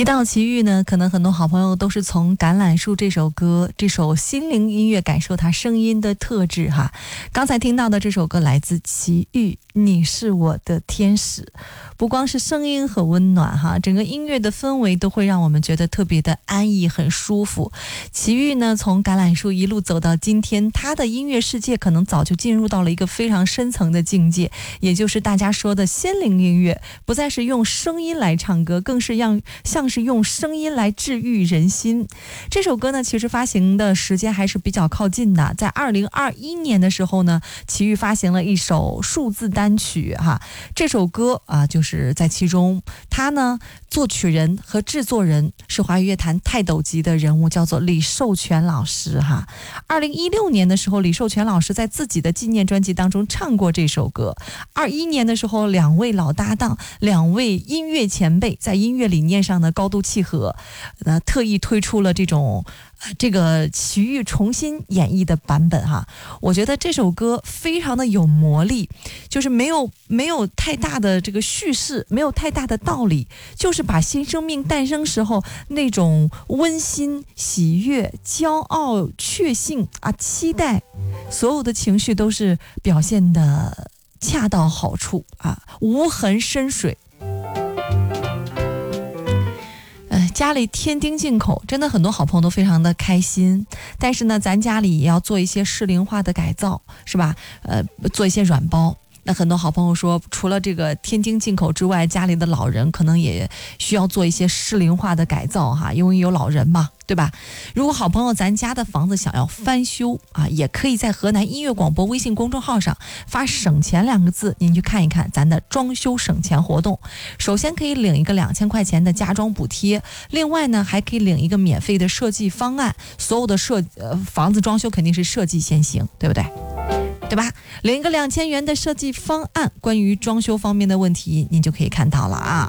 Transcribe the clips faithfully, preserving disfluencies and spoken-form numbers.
提到齐豫呢，可能很多好朋友都是从《橄榄树》这首歌，这首心灵音乐感受它声音的特质哈。刚才听到的这首歌来自齐豫，你是我的天使。不光是声音很温暖哈，整个音乐的氛围都会让我们觉得特别的安逸，很舒服。齐豫呢，从橄榄树一路走到今天，他的音乐世界可能早就进入到了一个非常深层的境界，也就是大家说的心灵音乐，不再是用声音来唱歌，更是让像是用声音来治愈人心。这首歌呢，其实发行的时间还是比较靠近的，在二零二一年的时候呢，齐豫发行了一首数字单曲哈。这首歌啊，就是在其中，他呢作曲人和制作人是华语乐坛泰斗级的人物，叫做李寿全老师哈。二零一六年的时候，李寿全老师在自己的纪念专辑当中唱过这首歌。二一年的时候，两位老搭档，两位音乐前辈，在音乐理念上的高度契合，呃，特意推出了这种呃这个齐豫重新演绎的版本哈。我觉得这首歌非常的有魔力，就是没有没有太大的这个叙事，没有太大的道理，就是把新生命诞生时候那种温馨、喜悦、骄傲、确信啊、期待，所有的情绪都是表现的恰到好处啊，无痕深水。呃，家里添丁进口，真的很多好朋友都非常的开心。但是呢，咱家里也要做一些适龄化的改造，是吧？呃，做一些软包。那很多好朋友说，除了这个天津进口之外，家里的老人可能也需要做一些适龄化的改造哈，因为有老人嘛，对吧？如果好朋友咱家的房子想要翻修啊，也可以在河南音乐广播微信公众号上发省钱两个字，您去看一看咱的装修省钱活动。首先可以领一个两千块钱的家装补贴，另外呢还可以领一个免费的设计方案。所有的设呃房子装修肯定是设计先行，对不对？对吧？领一个两千元的设计方案，关于装修方面的问题，您就可以看到了啊。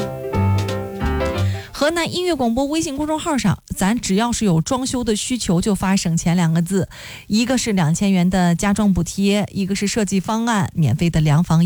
河南音乐广播微信公众号上，咱只要是有装修的需求，就发省钱两个字，一个是两千元的家装补贴，一个是设计方案，免费的量房